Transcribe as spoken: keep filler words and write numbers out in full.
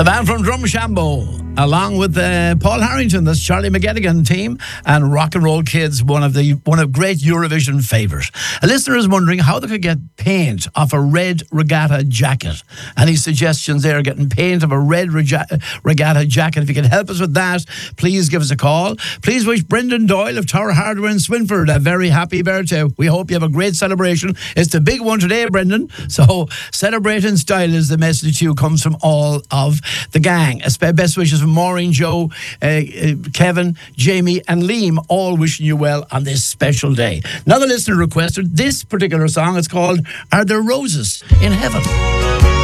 The band from Drumshambo, along with uh, Paul Harrington, that's Charlie McGettigan team, and Rock and Roll Kids, one of the one of great Eurovision favourites. A listener is wondering how they could get paint off a red regatta jacket. Any suggestions there? Getting paint of a red rega- regatta jacket. If you can help us with that, please give us a call. Please wish Brendan Doyle of Tower Hardware in Swinford a very happy birthday. We hope you have a great celebration. It's the big one today, Brendan. So celebrate in style is the message to you. Comes from all of the gang. Best wishes from Maureen, Joe, uh, uh, Kevin, Jamie and Liam, all wishing you well on this special day. Another listener requested this particular song. It's called Are There Roses in Heaven?